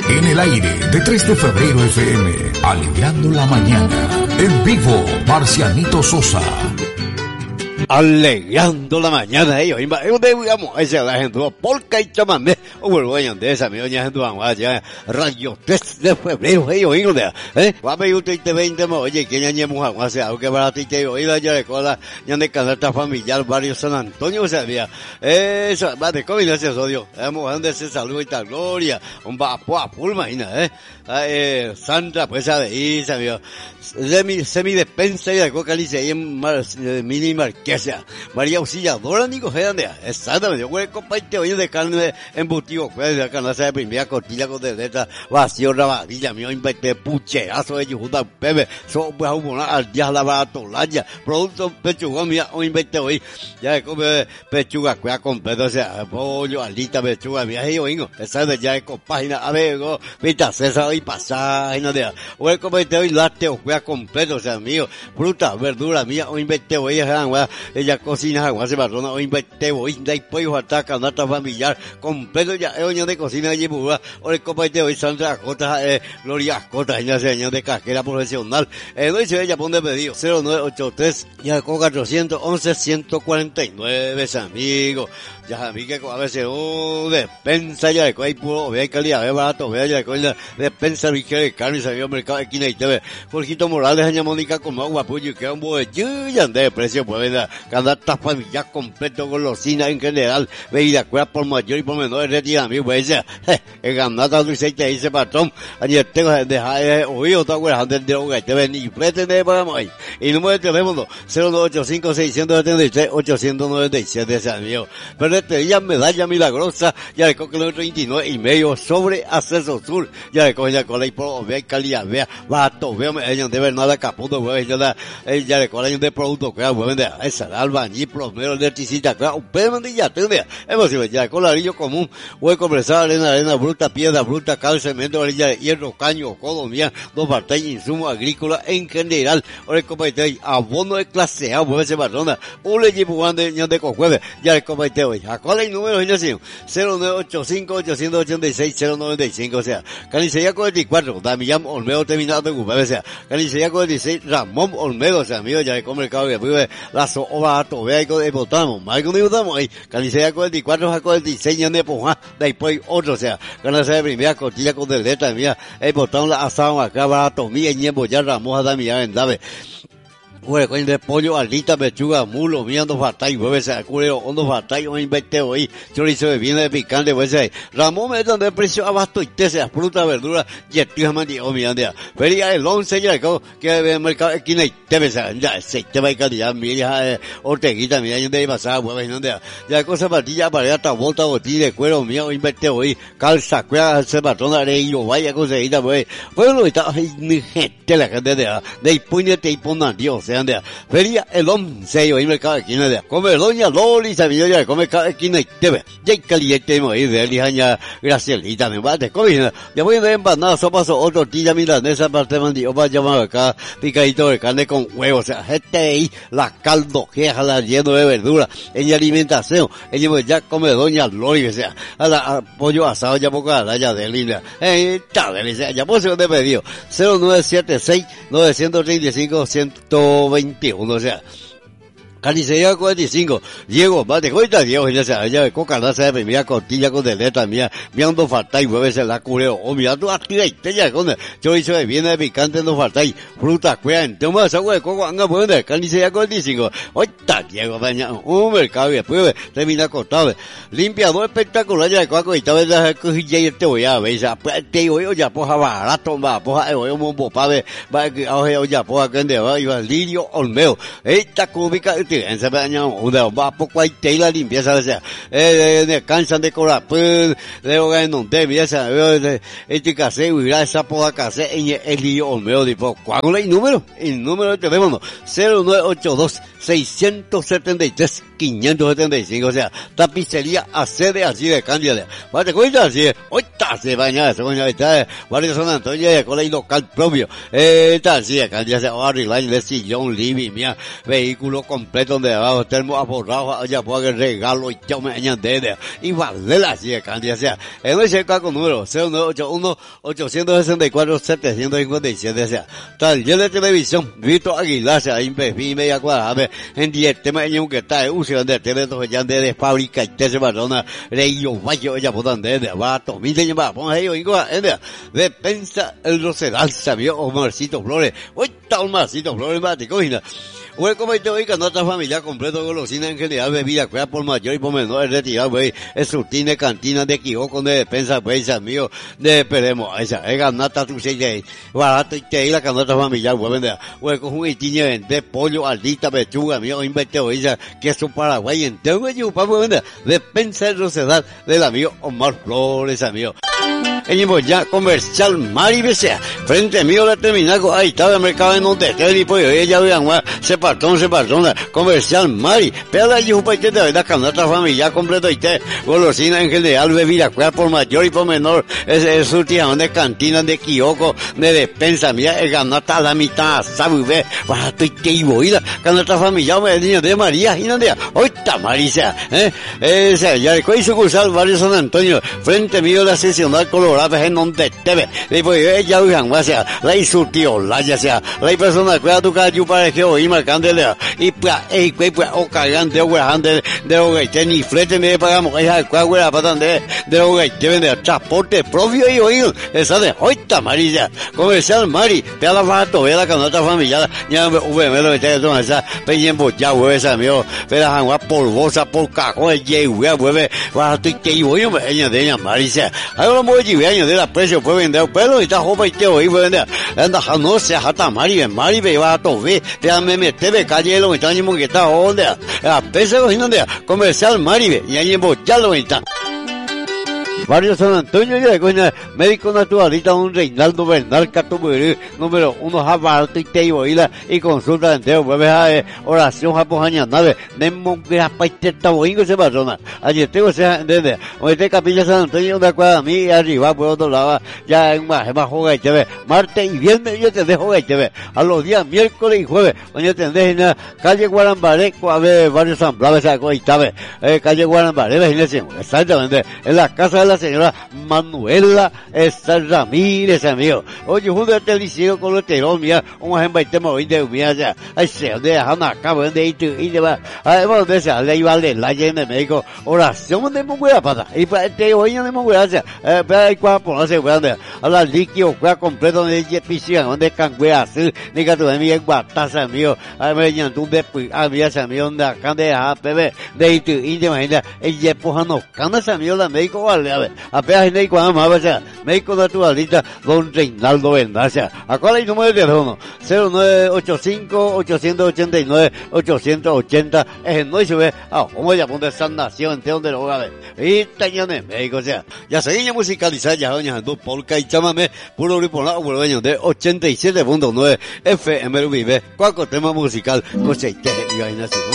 En el aire de 3 de febrero FM, alegrando la mañana. En vivo, Marcianito Sosa. Alegrando la mañana, ellos, digamos, esa la gente, polka y chamamé, o bueno, de esa, mi doña gente, ya, radio 3 de febrero, ellos, guape, usted te 20, oye, que ya ñemos agua, sea, aunque para ti te oída, ya de cola, ya de canasta familiar, barrio San Antonio, sabía, eso, va de comida ese sodio, donde se salud y tal gloria, un vapo a pulma, Sandra, pues, a de ahí, sabía, semi despensa y de coca, lice, ahí en mini marqués, María Auxiliadora, Nico Gedandea, exactamente, yo voy a compartir hoy de carne embutido, pues, de carne de primera costilla con de letra, vacío, rabadilla, mío, inventé pucherazo de Yujuta, Pepe, so, pues, a un al día la baratolaya, producto pechuga, mía, o inventé hoy, ya de come pechuga, cuya completo, o sea, pollo, alita, pechuga, mía, yo vengo, exactamente, ya de compágina, a ver, vita, César y paságina de, voy a compartir hoy lácteo, cuya completo, o sea, mío, fruta, verdura, mía, o inventé hoy, ella cocina agua se barrona o invente hoy de pollo ataca nata familiar completo ya el de cocina allí pura o el comparte hoy Sandra Cota Gloria Cota ella se año de cajera profesional no dice ella pone pedido 0983 ya con 411 149 amigos ya vi que a veces despensa ya de hay puro ve calidad ve barato ve ya con la despensa rica de carne salió mercado de esquina y TV Jorgito Morales doña Mónica con agua pollo que un buen ya de precio pues canasta familiar completo golosina en general bebida cueva por mayor y por menor retira mi pues el canasta dulce te dice patrón ayer tengo dejar oído está bueno del droga te ven y pretende para hoy y número de teléfono 0985 673 897 ese amigo Ferretería Medalla Milagrosa ya le coge el 39 y medio sobre Acceso Sur ya le coge ya con la por vea calidad vea bato vea ellos de Bernarda Caputo ya le coge de producto que vende esa albañil plomero electricista un pedo de ya tendría hemos ido ya colarillo común voy a conversar arena bruta piedra bruta cal cemento orilla de hierro caño codomía dos partes insumos agrícolas en general ahora el comité abono de clase A vuelve ese barrona un le llevo de cojueve ya el comité hoy a cuál es el número de 0985 886 095 o sea Canicería 44 Damián Olmedo terminado de ocupar o sea Canicería 46 Ramón Olmedo o sea amigo ya el mercado que vive las barato vea y con votamos más con votamos ahí Canicería 44 Jaco del diseño de Pojá después otro o sea Canicería de primera costilla con de letra mía el botón la asado acá barato mía ñembo ya Ramón Damián en Dave bueno, con de pollo, alita, pechuga, mulo, mirando fatay, hueves, culero, hondo fatay, o invente hoy, chorizo de viene de picante, hueves, Ramón me dan de precio abasto y te sea fruta, verdura, y el tío mandi, o miranda, feria el 11 ya, que el mercado esquina y te ves, ya, se te va a calidad, mira, orteguita, mira, yo de pasar, hueves, no de, ya cosa patilla, para hasta volta, botilla de cuero, mío, invente hoy, calza, cuera, se patrona, reyo, vaya conseguida, pues, bueno, está, gente, la gente de puñete y ponan, Dios, feria el 11 hoy mercado esquina de comer doña Loli sabía ya comer cada esquina y te ve ya caliente ahí de lijaña Gracielita me va de comida ya voy de empanada sopa otro tortilla milanesa parte mandi o va a llamar acá picadito de carne con huevo o sea gente ahí la caldo queja la lleno de verdura en alimentación ella ya come doña Loli o sea a la pollo asado ya poco a la ya de linda está delicia ya por segundo pedido 0976 935 121 o sea Carnicería 45, Diego, mate, cuenta Diego, ya sea, ella de coca, de primera costilla con de letra mía, mirando falta y hueves en la cureo, o mirando activa y tella con chorizo de viene de picante no falta y fruta, cuean, toma esa agua de coco, anga buena, Carnicería 45, oita Diego, baña, un mercado y después termina cortado, limpiador espectacular ya de coco y tal vez la cojilla y te voy a ver, ya, te digo ya poja barato, va, poja, un popave, va, ya poja, que ande, va, y va, Lirio Olmeo, esta cúbica, en ese año una va poco hay tela limpieza o sea cansan de cobrar pues luego en donde esa este case y esa poda case en el lío Olmedo tipo ¿cuál es el número de teléfono 0982 673-575, o sea, tapicería accede así de Cándida. ¿Vale? Cuenta así, ahorita se baña, está, Barrio San Antonio, de colegio local propio, está así de Cándida, se va a arreglar el sillón, living, mía, vehículo completo donde abajo, termo aforrado, allá puede regalo y yo me añade, y vale así de Cándida, o sea, en ese caso número 0981-864-757, o sea, taller de televisión, Vito Aguilar, o sea, Invefi, media cuadrada, en 10 temas, que está, usan de tele, ya de fábrica, y te se barona, rey, vaya, ya puedan de vato, mire, ya va, ponga ellos, de pensa el Rosedal, sabio, Omarcito Flores, hoy está Omarcito Flores, mate, cogina. Güey, como te oiga, nuestra familia completo, golosina en general, bebida, cuida por mayor y por menor, retirado, güey, es surtine, cantina de Quijoco, de despensa, güey, amigo, de Peremo, esa, ganata, tu se barato, y te la canasta familiar, güey, güey, con un itiñe, de pollo, aldita, pechuga, mío, inventeo, ella, queso Paraguay, entero, güey, yo, para vender, despensa el Rosedal, del amigo Omar Flores, amigo. Venimos ya, comercial Mari Besea, frente mío la terminal, ahí estaba el mercado en donde esté, y pues, ella, vean, se partona, comercial Mari, pero la yupa y te de la canasta familiar completo y te, golosina en general, bebida, cuida por mayor y por menor, es surtión de cantina, de Quijoco, de despensa, mira, el ganata a la mitad, sabe, ve, barato y te iba, y la canasta familiar, me niño de María, y no de, hoy está Marisa, esa, ya, ¿cuál es sucursal Barrio San Antonio, frente mío la seccional colorada, en donde te ve, y pues, ella, vean, o sea, la surtió, la ya sea, la persona, cuida tu calle, para que oí marcando y pues o cagante o grande de lo que ni flete me pagamos esa cuagüera para de lo que vende transporte propio y oído esa de hoita amarilla comercial Mari te la barato ve la canasta familiar ya me lo mete todo esa peñembo ya güey esa mío pero agua polvosa por cajón y güey barato y que yo me ella de ella Marisa ahora muy años de la precio puede vender pero está joven y te oí vender anda no se hasta Mari ve barato ve te me mete de calle lo está ni que está onda a peso donde comercial Maribe y ahí ya lo está Barrio San Antonio de Coña, médico naturalista don Reinaldo Bernal Catuburí, número 1 Jabarto y Teiboila y consulta entero, vuelve a oración japoña nave, Nemo Grapaiteta Boingo se persona. Ayer tengo esa desde este Capilla San Antonio de Acuada a mí y arriba por otro lado, ya en más juega y TV. Martes y viernes yo te dejo y TV. A los días miércoles y jueves, yo te dejo en calle Guarambaré, a ver Barrio San Blas, esa y TV, calle Guarambaré, exactamente, en la casa de la señora Manuela Ramírez, amigo. Oye, junto a este liceo con los teros, mira, un ejemplo de tema hoy de mía, ya, ay, se de Hanna, cabrón, de itu, y de va, ay, bueno, de esa, le iba a la llena de médico, oración de monguera para, y para este hoy de monguera, pero hay cuatro por no se puede, a la líquido, cuatro completo de piscina, donde canguea, así, ni que tú de mí en guataza, amigo, a ver, ya tú de, a mí, ese amigo, de acá, de APB, de itu, y de imagina, ella, empujando, canas, amigo, la médico, vale, a ver, apenas en el cuadro más, o sea, médico naturalista, don Reinaldo Bernal, o sea, ¿a cuál es el número de teléfono? 0985-829-880, es el no y se ve, como ella pone esa nación, entero de lo grave, y tañones médicos, o sea, ya seguimos musicalizar, ya doña Jandú, polka y chamame, puro grupo la uruguayo de 87.9 FM Vive, cualquier tema musical, no sé, te diga,